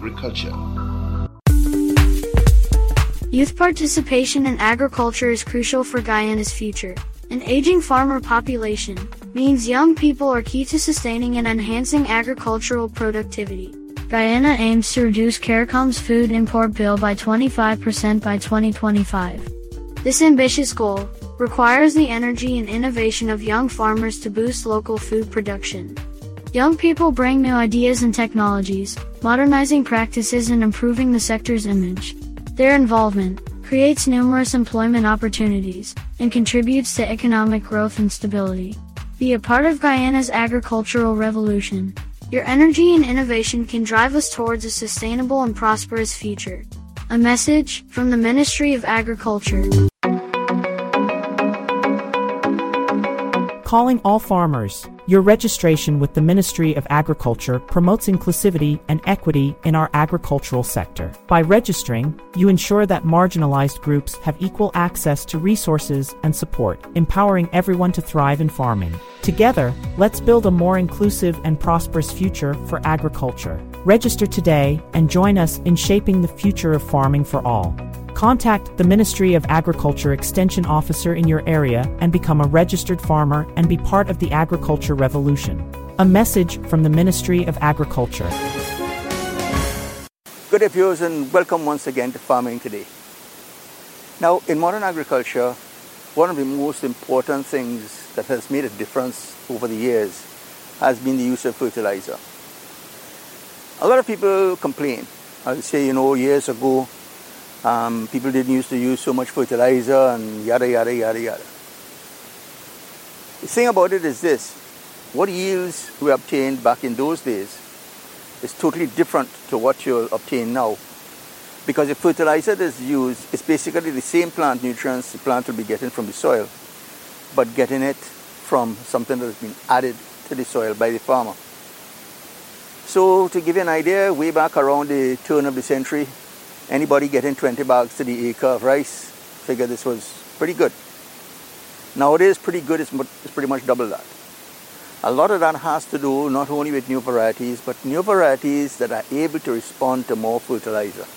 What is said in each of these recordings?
Agriculture. Youth participation in agriculture is crucial for Guyana's future. An aging farmer population means young people are key to sustaining and enhancing agricultural productivity. Guyana aims to reduce CARICOM's food import bill by 25% by 2025. This ambitious goal requires the energy and innovation of young farmers to boost local food production. Young people bring new ideas and technologies, modernizing practices and improving the sector's image. Their involvement creates numerous employment opportunities and contributes to economic growth and stability. Be a part of Guyana's agricultural revolution. Your energy and innovation can drive us towards a sustainable and prosperous future. A message from the Ministry of Agriculture. Calling all farmers. Your registration with the Ministry of Agriculture promotes inclusivity and equity in our agricultural sector. By registering, you ensure that marginalized groups have equal access to resources and support, empowering everyone to thrive in farming. Together, let's build a more inclusive and prosperous future for agriculture. Register today and join us in shaping the future of farming for all. Contact the Ministry of Agriculture Extension Officer in your area and become a registered farmer and be part of the agriculture revolution. A message from the Ministry of Agriculture. Good day, viewers, and welcome once again to Farming Today. Now, in modern agriculture, one of the most important things that has made a difference over the years has been the use of fertilizer. A lot of people complain. I'll say, years ago, people didn't used to use so much fertilizer and yada, yada, yada, yada. The thing about it is this. What yields we obtained back in those days is totally different to what you'll obtain now. Because the fertilizer that's used is basically the same plant nutrients the plant will be getting from the soil, but getting it from something that has been added to the soil by the farmer. So to give you an idea, way back around the turn of the century, anybody getting 20 bags to the acre of rice, figure this was pretty good. Nowadays, pretty good is pretty much double that. A lot of that has to do not only with new varieties, but new varieties that are able to respond to more fertilizer.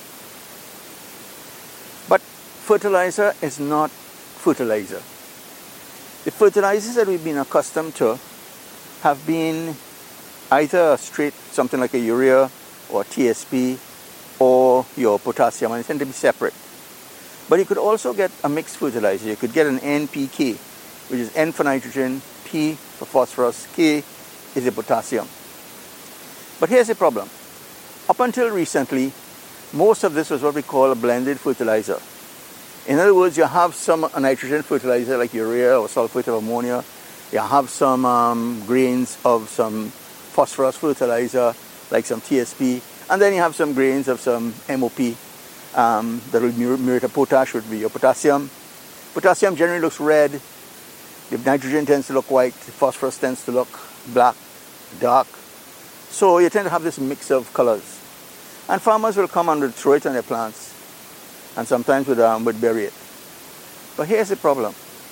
But fertilizer is not fertilizer. The fertilizers that we've been accustomed to have been either straight, something like a urea or TSP, or your potassium, and they tend to be separate. But you could also get a mixed fertilizer. You could get an NPK, which is N for nitrogen, P for phosphorus, K is the potassium. But here's the problem. Up until recently, most of this was what we call a blended fertilizer. In other words, you have some nitrogen fertilizer like urea or sulfate of ammonia. You have some grains of some phosphorus fertilizer like some TSP. And then you have some grains of some MOP that will mirror to potash, would be your potassium. Potassium generally looks red. The nitrogen tends to look white. The phosphorus tends to look black, dark. So you tend to have this mix of colors. And farmers will come and will throw it on their plants, and sometimes would bury it. But here's the problem.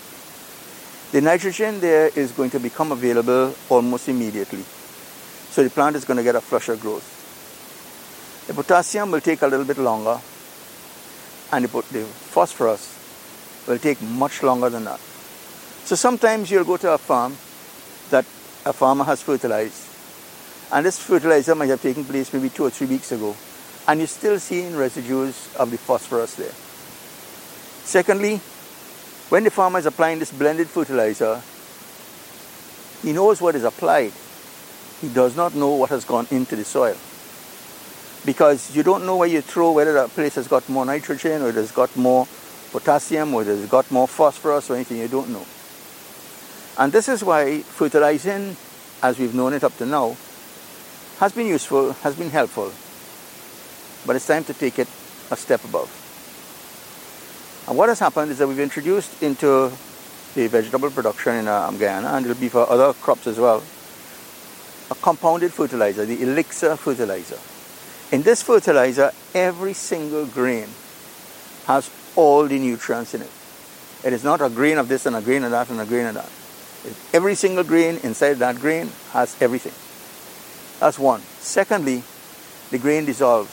The nitrogen there is going to become available almost immediately. So the plant is going to get a flusher growth. The potassium will take a little bit longer, and the phosphorus will take much longer than that. So sometimes you'll go to a farm that a farmer has fertilized, and this fertilizer might have taken place maybe 2 or 3 weeks ago, and you're still seeing residues of the phosphorus there. Secondly, when the farmer is applying this blended fertilizer, he knows what is applied. He does not know what has gone into the soil. Because you don't know where you throw, whether that place has got more nitrogen, or it has got more potassium, or it has got more phosphorus, or anything, you don't know. And this is why fertilizing, as we've known it up to now, has been useful, has been helpful. But it's time to take it a step above. And what has happened is that we've introduced into the vegetable production in Guyana, and it'll be for other crops as well, a compounded fertilizer, the elixir fertilizer. In this fertilizer, every single grain has all the nutrients in it. It is not a grain of this and a grain of that and a grain of that. Every single grain inside that grain has everything. That's one. Secondly, the grain dissolves.